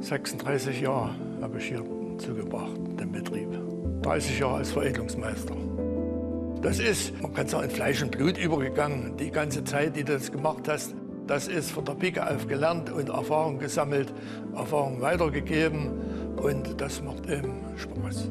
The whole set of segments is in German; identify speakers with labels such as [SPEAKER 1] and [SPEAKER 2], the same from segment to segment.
[SPEAKER 1] 36 Jahre habe ich hier zugebracht, den Betrieb. 30 Jahre als Veredelungsmeister. Das ist, man kann sagen, in Fleisch und Blut übergegangen. Die ganze Zeit, die du das gemacht hast, das ist von der Pike auf gelernt und Erfahrung gesammelt, Erfahrung weitergegeben. Und das macht eben Spaß.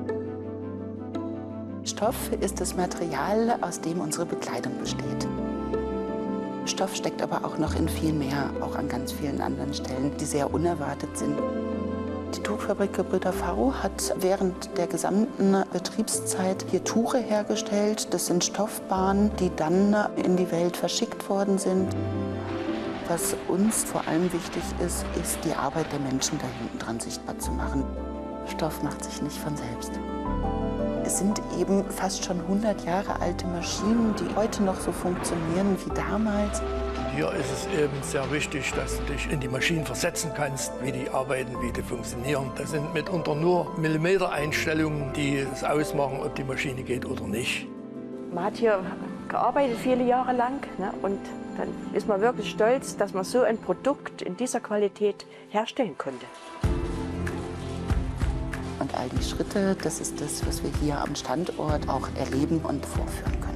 [SPEAKER 2] Stoff ist das Material, aus dem unsere Bekleidung besteht. Stoff steckt aber auch noch in viel mehr, auch an ganz vielen anderen Stellen, die sehr unerwartet sind. Die Tuchfabrik Gebrüder V hat während der gesamten Betriebszeit hier Tuche hergestellt. Das sind Stoffbahnen, die dann in die Welt verschickt worden sind. Was uns vor allem wichtig ist, ist die Arbeit der Menschen da hinten dran sichtbar zu machen. Stoff macht sich nicht von selbst. Es sind eben fast schon 100 Jahre alte Maschinen, die heute noch so funktionieren wie damals.
[SPEAKER 1] Hier ist es eben sehr wichtig, dass du dich in die Maschinen versetzen kannst, wie die arbeiten, wie die funktionieren. Das sind mitunter nur Millimetereinstellungen, die es ausmachen, ob die Maschine geht oder nicht.
[SPEAKER 3] Man hat hier gearbeitet viele Jahre lang, ne? Und dann ist man wirklich stolz, dass man so ein Produkt in dieser Qualität herstellen konnte.
[SPEAKER 2] Und all die Schritte, das ist das, was wir hier am Standort auch erleben und vorführen können.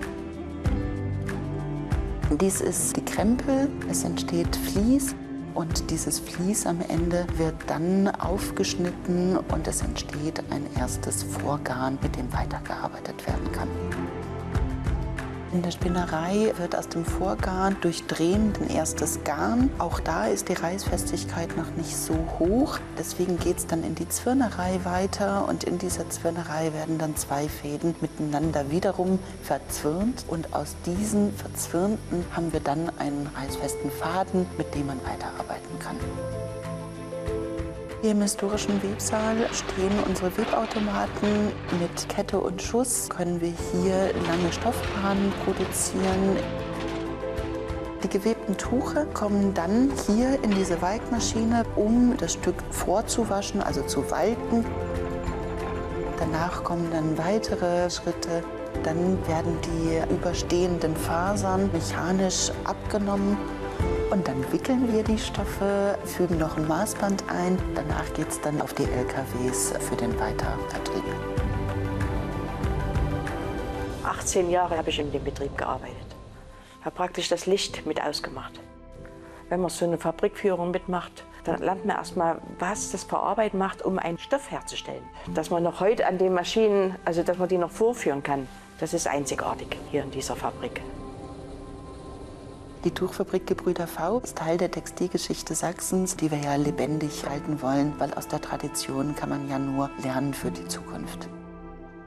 [SPEAKER 2] Dies ist die Krempel, es entsteht Vlies und dieses Vlies am Ende wird dann aufgeschnitten und es entsteht ein erstes Vorgarn, mit dem weitergearbeitet werden kann. In der Spinnerei wird aus dem Vorgarn durch Drehen ein erstes Garn. Auch da ist die Reißfestigkeit noch nicht so hoch. Deswegen geht es dann in die Zwirnerei weiter und in dieser Zwirnerei werden dann zwei Fäden miteinander wiederum verzwirnt. Und aus diesen Verzwirnten haben wir dann einen reißfesten Faden, mit dem man weiterarbeiten kann. Hier im historischen Websaal stehen unsere Webautomaten. Mit Kette und Schuss können wir hier lange Stoffbahnen produzieren. Die gewebten Tuche kommen dann hier in diese Walkmaschine, um das Stück vorzuwaschen, also zu walken. Danach kommen dann weitere Schritte. Dann werden die überstehenden Fasern mechanisch abgenommen. Und dann wickeln wir die Stoffe, fügen noch ein Maßband ein. Danach geht es dann auf die LKWs für den Weitervertrieb.
[SPEAKER 3] 18 Jahre habe ich in dem Betrieb gearbeitet. Habe praktisch das Licht mit ausgemacht. Wenn man so eine Fabrikführung mitmacht, dann lernt man erstmal, was das für Arbeit macht, um einen Stoff herzustellen. Dass man noch heute an den Maschinen, also dass man die noch vorführen kann, das ist einzigartig hier in dieser Fabrik.
[SPEAKER 2] Die Tuchfabrik Gebrüder V ist Teil der Textilgeschichte Sachsens, die wir ja lebendig halten wollen, weil aus der Tradition kann man ja nur lernen für die Zukunft.